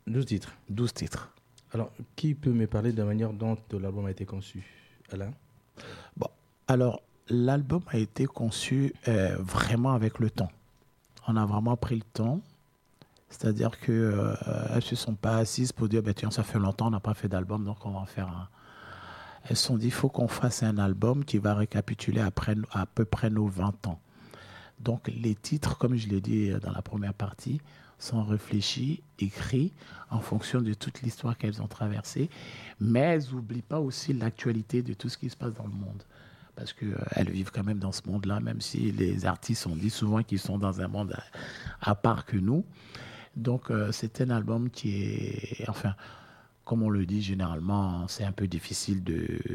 12 titres. 12 titres. Alors, qui peut me parler de la manière dont l'album a été conçu, Alain? Bon, alors, l'album a été conçu vraiment avec le temps. On a vraiment pris le temps. C'est-à-dire qu'elles ne se sont pas assises pour dire, tiens, ça fait longtemps, on n'a pas fait d'album, donc on va en faire un. Elles se sont dit, il faut qu'on fasse un album qui va récapituler à peu près nos 20 ans. Donc les titres, comme je l'ai dit dans la première partie, sont réfléchis, écrits en fonction de toute l'histoire qu'elles ont traversée, mais elles n'oublient pas aussi l'actualité de tout ce qui se passe dans le monde. Parce qu'elles vivent quand même dans ce monde-là, même si les artistes ont dit souvent qu'ils sont dans un monde à part que nous. Donc c'est un album qui est, enfin, comme on le dit généralement, c'est un peu difficile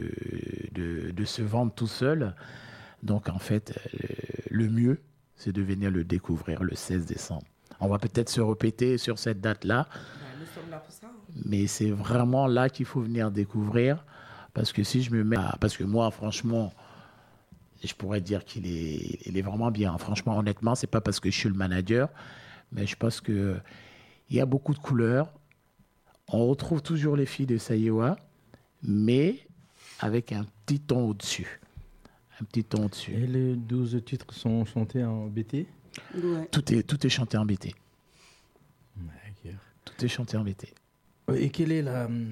de se vendre tout seul. Donc en fait, le mieux, c'est de venir le découvrir le 16 décembre. On va peut-être se répéter sur cette date-là, Nous sommes là pour ça. mais c'est vraiment là qu'il faut venir découvrir. Parce que si je me mets parce que moi, franchement, je pourrais dire il est vraiment bien. Franchement, honnêtement, c'est pas parce que je suis le manager, mais je pense qu'il y a beaucoup de couleurs. On retrouve toujours les filles de Sayewa, mais avec un petit ton au-dessus. Un petit ton au-dessus. Et les 12 titres sont chantés en BT? Ouais. Tout est chanté en BT. D'accord. Tout est chanté en BT. Et quel est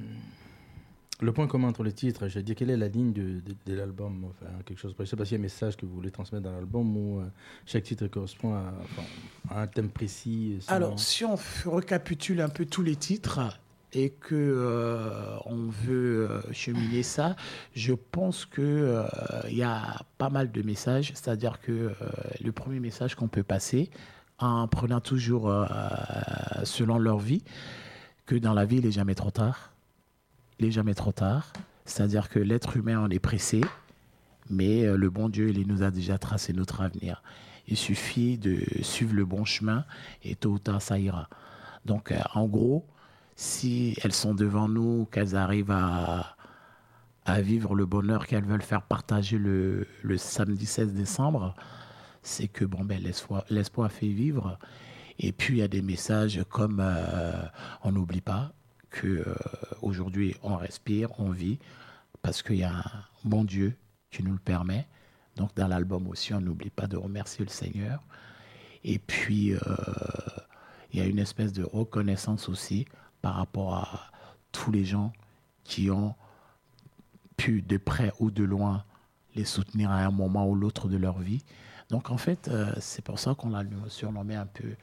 le point commun entre les titres? Je veux dire, quelle est la ligne de l'album? Enfin, quelque chose. Je ne sais pas s'il y a un message que vous voulez transmettre dans l'album ou chaque titre correspond à un thème précis. Alors, si on récapitule un peu tous les titres et que on veut cheminer ça, je pense que il y a pas mal de messages. C'est-à-dire que le premier message qu'on peut passer, en prenant toujours selon leur vie, que dans la vie, il n'est jamais trop tard. Il n'est jamais trop tard. C'est-à-dire que l'être humain, on est pressé, mais le bon Dieu, il nous a déjà tracé notre avenir. Il suffit de suivre le bon chemin et tôt ou tard, ça ira. Donc, en gros, si elles sont devant nous, qu'elles arrivent à vivre le bonheur qu'elles veulent faire partager le samedi 16 décembre, c'est que l'espoir fait vivre. Et puis, il y a des messages comme on n'oublie pas qu'aujourd'hui, on respire, on vit, parce qu'il y a un bon Dieu qui nous le permet. Donc, dans l'album aussi, on n'oublie pas de remercier le Seigneur. Et puis, il y a une espèce de reconnaissance aussi par rapport à tous les gens qui ont pu, de près ou de loin, les soutenir à un moment ou l'autre de leur vie. Donc, en fait, c'est pour ça qu'on l'a surnommé un peu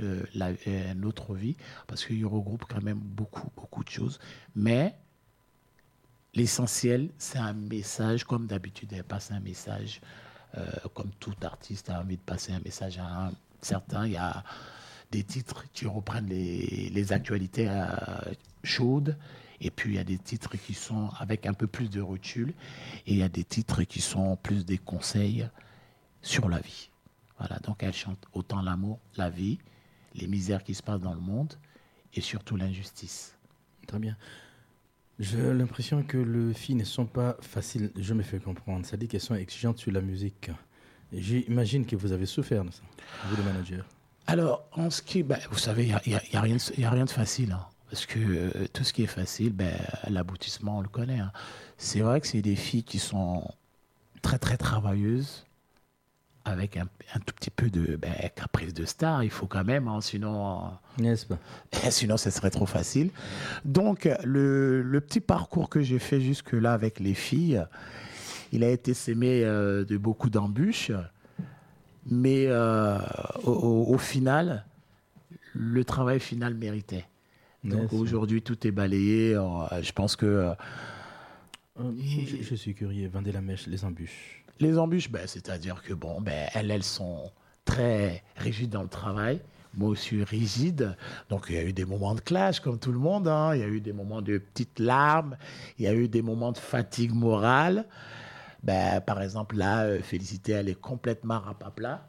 notre vie, parce qu'il regroupe quand même beaucoup, beaucoup de choses. Mais l'essentiel, c'est un message, comme d'habitude, elle passe un message, comme tout artiste a envie de passer un message à un certain. Il y a des titres qui reprennent les actualités chaudes, et puis il y a des titres qui sont avec un peu plus de recul, et il y a des titres qui sont plus des conseils sur la vie. Voilà, donc elle chante autant l'amour, la vie, les misères qui se passent dans le monde, et surtout l'injustice. Très bien. J'ai l'impression que les filles ne sont pas faciles, je me fais comprendre. Ça dit qu'elles sont exigeantes sur la musique. Et j'imagine que vous avez souffert de ça, vous le manager. Alors, en ce qui, vous savez, il y a rien de facile. Hein, parce que tout ce qui est facile, l'aboutissement, on le connaît. Hein. C'est vrai que c'est des filles qui sont très, très travailleuses, avec un tout petit peu de caprice de star. Il faut quand même, hein, sinon... N'est-ce pas? Sinon, ce serait trop facile. Donc, le petit parcours que j'ai fait jusque-là avec les filles, il a été semé de beaucoup d'embûches. Mais au final, le travail final méritait. Donc aujourd'hui, tout est balayé. Je pense que... je suis curieux. Vendez la mèche, les embûches. Les embûches, c'est-à-dire que elles sont très rigides dans le travail. Moi aussi rigide. Donc il y a eu des moments de clash comme tout le monde. Hein. Il y a eu des moments de petites larmes. Il y a eu des moments de fatigue morale. Par exemple, là, Félicité, elle est complètement rapapla.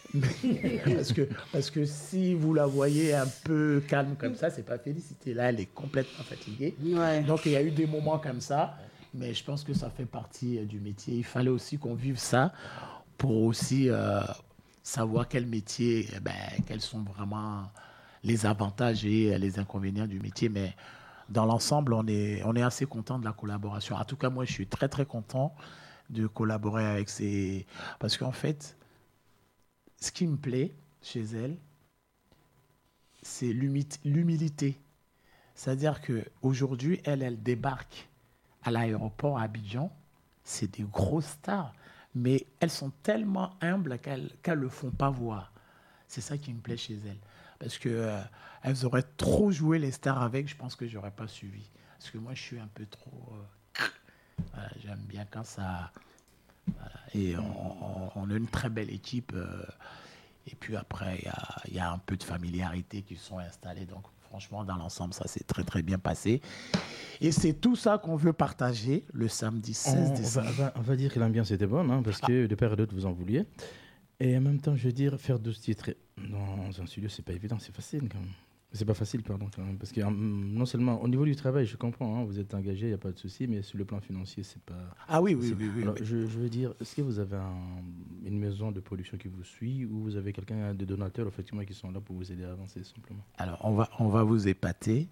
parce que si vous la voyez un peu calme comme ça, c'est pas Félicité. Là, elle est complètement fatiguée. Ouais. Donc, il y a eu des moments comme ça. Mais je pense que ça fait partie du métier. Il fallait aussi qu'on vive ça pour aussi savoir quel métier, quelles sont vraiment les avantages et les inconvénients du métier, mais dans l'ensemble, on est assez content de la collaboration. En tout cas, moi, je suis très, très content de collaborer avec ces... Parce qu'en fait, ce qui me plaît chez elle, c'est l'humilité. C'est-à-dire qu'aujourd'hui, elle débarque à l'aéroport à Abidjan. C'est des grosses stars, mais elles sont tellement humbles qu'elles ne le font pas voir. C'est ça qui me plaît chez elles. Parce qu'elles auraient trop joué les stars avec, je pense que je n'aurais pas suivi. Parce que moi, je suis un peu trop... voilà, j'aime bien quand ça... Voilà. Et on a une très belle équipe. Et puis après, il y a un peu de familiarité qui sont installées. Donc, franchement, dans l'ensemble, ça s'est très, très bien passé. Et c'est tout ça qu'on veut partager le samedi 16 décembre. On va dire que l'ambiance était bonne, hein, parce que de part et d'autre, vous en vouliez. Et en même temps, je veux dire, faire 12 titres dans un studio, c'est pas évident, c'est facile quand même. C'est pas facile, pardon, quand même. Parce que non seulement au niveau du travail, je comprends, hein, vous êtes engagé, il n'y a pas de souci, mais sur le plan financier, c'est pas... Ah oui. Alors, je veux dire, est-ce que vous avez une maison de production qui vous suit ou vous avez quelqu'un, des donateurs, effectivement, qui sont là pour vous aider à avancer, simplement? Alors, on va vous épater.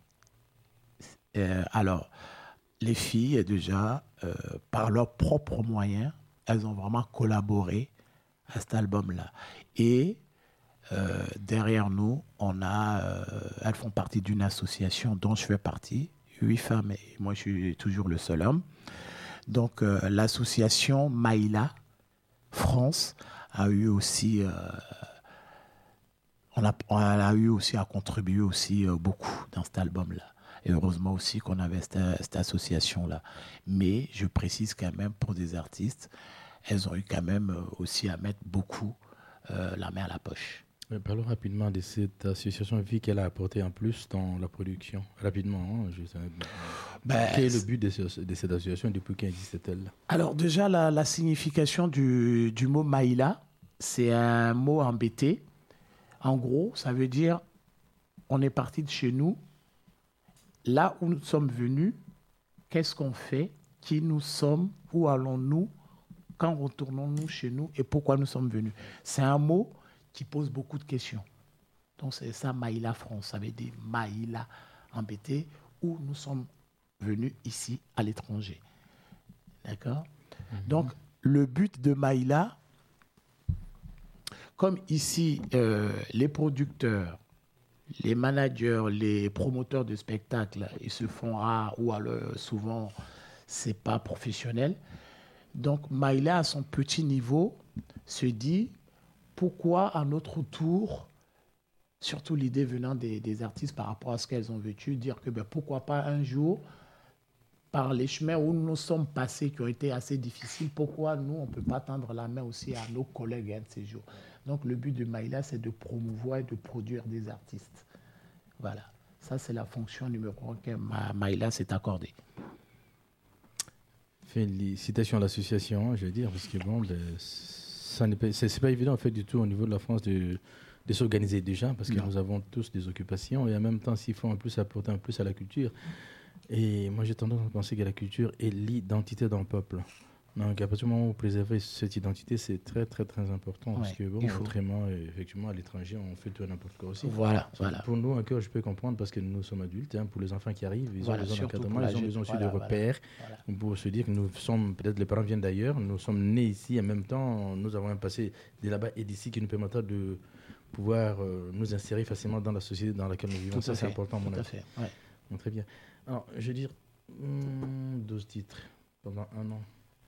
Alors, les filles, déjà, par leurs propres moyens, elles ont vraiment collaboré à cet album-là. Et derrière nous, elles font partie d'une association dont je fais partie, 8 femmes et moi je suis toujours le seul homme. Donc l'association Maïla France a eu aussi, elle a eu aussi à contribuer aussi beaucoup dans cet album-là. Et heureusement aussi qu'on avait cette association-là. Mais je précise quand même pour des artistes, elles ont eu quand même aussi à mettre beaucoup la main à la poche. Parlons rapidement de cette association vie qu'elle a apporté en plus dans la production. Rapidement, quel est le but de cette association et depuis quand existe-t-elle? Alors déjà, la signification du mot Maïla, c'est un mot embêté. En gros, ça veut dire on est parti de chez nous, là où nous sommes venus, qu'est-ce qu'on fait, qui nous sommes, où allons-nous, quand retournons-nous chez nous et pourquoi nous sommes venus. C'est un mot qui pose beaucoup de questions. Donc c'est ça, Maïla France, ça veut dire Maïla embêté, où nous sommes venus ici à l'étranger. D'accord ? Donc le but de Maïla, comme ici les producteurs, les managers, les promoteurs de spectacles, ils se font rares ou alors souvent c'est pas professionnel. Donc Maïla à son petit niveau se dit pourquoi à notre tour, surtout l'idée venant des artistes par rapport à ce qu'elles ont vécu, dire que pourquoi pas un jour, par les chemins où nous sommes passés, qui ont été assez difficiles, pourquoi nous, on ne peut pas tendre la main aussi à nos collègues un de ces jours. Donc le but de Maïla, c'est de promouvoir et de produire des artistes. Voilà, ça c'est la fonction numéro 1 que Maïla s'est accordée. Félicitations à l'association, je veux dire, parce que bon, c'est pas évident en fait du tout au niveau de la France de s'organiser déjà, parce que nous avons tous des occupations et en même temps s'il faut en plus apporter un plus à la culture. Et moi j'ai tendance à penser que la culture est l'identité d'un peuple. Donc à partir du moment où vous préservez cette identité, c'est très très très important, parce que bon, autrement, effectivement, à l'étranger, on fait tout et n'importe quoi aussi. Voilà. Pour nous, encore, je peux comprendre, parce que nous sommes adultes, hein, pour les enfants qui arrivent, ils ont besoin d'encadrement, ils ont besoin aussi de repères, pour se dire que nous sommes, peut-être les parents viennent d'ailleurs, nous sommes nés ici, en même temps, nous avons un passé de là-bas et d'ici qui nous permettra de pouvoir nous insérer facilement dans la société dans laquelle nous vivons. Ça, c'est important, à mon avis. Donc, très bien. Alors, je veux dire, 12 titres pendant un an.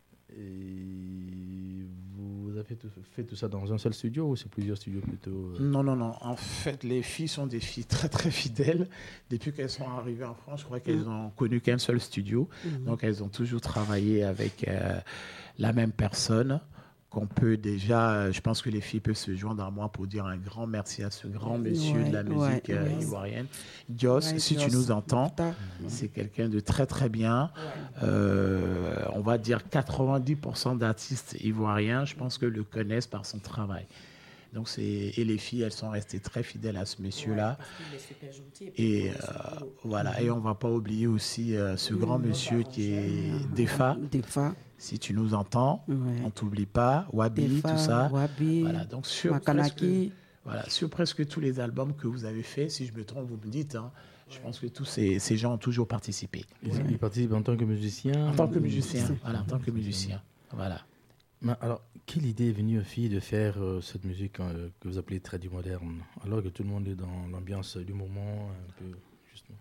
Et vous avez fait tout ça dans un seul studio ou c'est plusieurs studios plutôt Non. En fait, les filles sont des filles très très fidèles. Depuis qu'elles sont arrivées en France, je crois qu'elles n'ont connu qu'un seul studio. Donc, elles ont toujours travaillé avec la même personne. Qu'on peut déjà, je pense que les filles peuvent se joindre à moi pour dire un grand merci à ce grand monsieur de la musique ivoirienne. Dios, si tu nous entends, c'est quelqu'un de très très bien. On va dire 90% d'artistes ivoiriens, je pense que le connaissent par son travail. Donc et les filles, elles sont restées très fidèles à ce monsieur-là. Et voilà, et on ne va pas oublier aussi ce grand monsieur qui est Defa. Si tu nous entends, on ne t'oublie pas, Wabi, tout ça. Wabi, voilà, donc sur Makanaki. Voilà, sur presque tous les albums que vous avez faits, si je me trompe, vous me dites. Hein, je pense que tous ces gens ont toujours participé. Ils participent en tant que musicien. En tant que musicien, voilà, en tant que musicien. Voilà. Alors, quelle idée est venue aux filles de faire cette musique que vous appelez tradi moderne, alors que tout le monde est dans l'ambiance du moment, un peu, justement?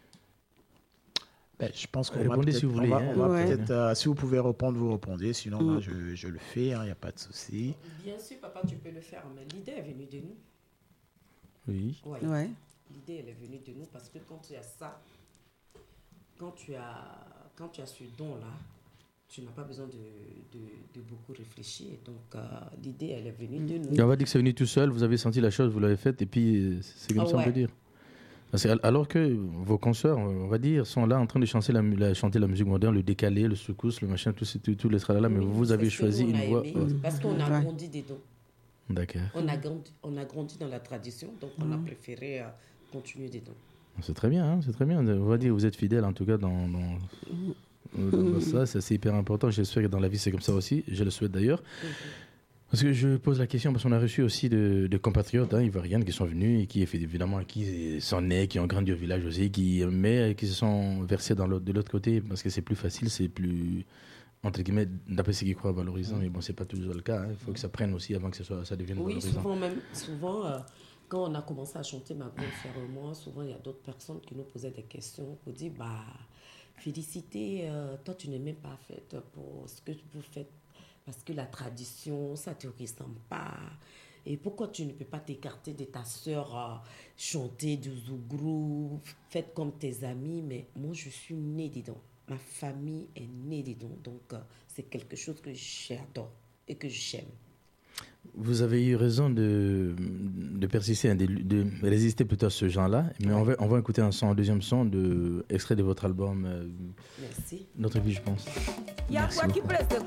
Ben, je pense qu'on Répondez si vous voulez. Si vous pouvez répondre, vous répondez. Sinon, là, je le fais, il n'y a pas de souci. Bien sûr, papa, tu peux le faire, mais l'idée est venue de nous. Oui. Ouais. L'idée, elle est venue de nous parce que quand tu as ça, quand tu as ce don-là, tu n'as pas besoin de beaucoup réfléchir. Donc, l'idée, elle est venue de nous. Et on va dire que c'est venu tout seul, vous avez senti la chose, vous l'avez faite, et puis c'est comme ça on peut dire. Parce que, alors que vos consoeurs, on va dire, sont là en train de chanter la musique moderne, le décalé, le secousse, le machin, tout les tralala, mais vous avez choisi une voix. Parce qu'on a grandi dedans. D'accord. On a grandi dans la tradition, donc on a préféré continuer dedans. C'est très bien, hein, c'est très bien. On va dire que vous êtes fidèle, en tout cas, dans ça, c'est hyper important. J'espère que dans la vie, c'est comme ça aussi. Je le souhaite d'ailleurs. Parce que je pose la question, parce qu'on a reçu aussi de compatriotes ivoiriennes qui sont venus et qui, évidemment, qui sont nés, qui ont grandi au village aussi, mais qui se sont versés de l'autre côté, parce que c'est plus facile, c'est plus, entre guillemets, d'après ce qu'ils croient, valorisant. Mais bon, c'est pas toujours le cas. Il faut que ça prenne aussi avant que ça devienne valorisant. Souvent, quand on a commencé à chanter, ma grande sœur et moi, souvent, il y a d'autres personnes qui nous posaient des questions, qui disent, félicité, toi, tu n'es même pas faite pour ce que vous faites. Parce que la tradition, ça ne te ressemble pas. Et pourquoi tu ne peux pas t'écarter de ta sœur, chanter du zouglou, faites comme tes amis? Mais moi, je suis née dedans. Ma famille est née dedans. Donc, c'est quelque chose que j'adore et que j'aime. Vous avez eu raison de persister, de résister plutôt à ce genre-là. Mais on va écouter un deuxième son, extrait de votre album. Merci. Notre vie, je pense. Merci beaucoup.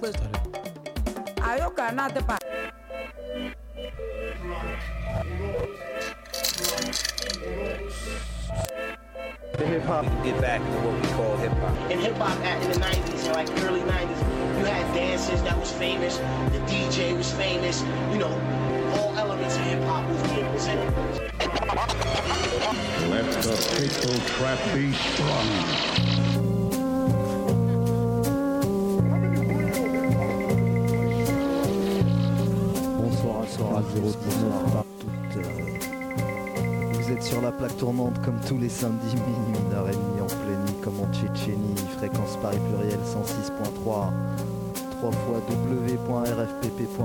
The hip-hop, get back to what we call hip-hop. In hip-hop in the 90s, like early 90s, you had dances that was famous, the DJ was famous, all elements of hip-hop was being presented. Let the fatal trap be strong. Bonsoir à 019 par toutes. Vous êtes sur la plaque tournante comme tous les samedis, minuit, 1h30 en pleine nuit, comme en Tchétchénie, fréquence Paris pluriel 106.3, 3 fois www.rfpp.fr.